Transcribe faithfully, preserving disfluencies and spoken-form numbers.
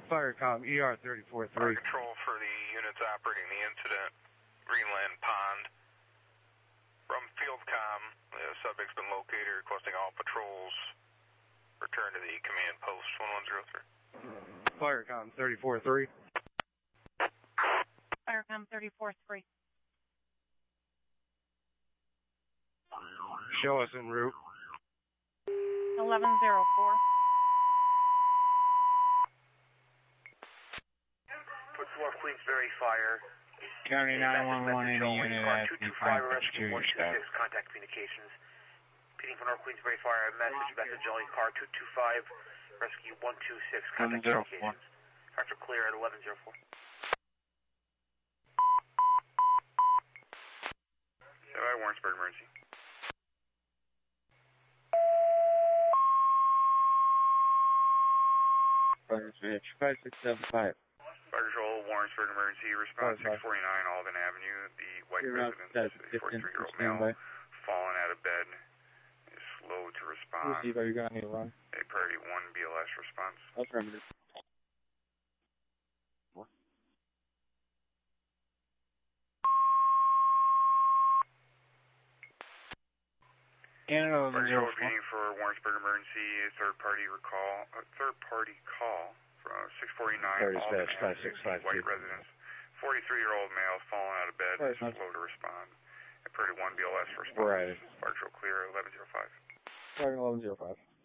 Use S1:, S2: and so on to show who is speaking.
S1: Firecom, E R thirty-four three.
S2: Fire control for the units operating the incident, Greenland Pond. From FieldCom, the subject's been located, requesting all patrols return to the command post one one zero three.
S1: Firecom thirty-four three.
S3: Firecom thirty-four three.
S1: Show us en route.
S3: eleven zero four.
S4: Put North Queensbury Fire.
S5: County nine one one, any unit at
S4: two two
S5: the
S4: five,
S5: five
S4: rescue one two six, contact communications. Repeating for North Queensbury Fire, message, message only, car two two five, rescue one two six, contact communications. Factor clear at eleven zero four.
S2: Hi, Warrensburg emergency.
S5: Fire switch, five six seven five.
S2: Fire control, Warrensburg emergency, response six forty-nine Alden Avenue. The white residence, a forty-three-year-old male, fallen out of bed, is slow to respond.
S5: Receive, are you going to need a run?
S2: A priority one B L S response.
S5: Affirmative. Canada
S2: Fire control repeating for Warrensburg emergency, a third-party recall, a third-party call from six forty-nine Alden Avenue, white residence, forty-three-year-old male, fallen out of bed, is slow to respond. A priority one B L S response.
S5: Right.
S2: Fire control clear, eleven zero five.
S5: Fire eleven zero five.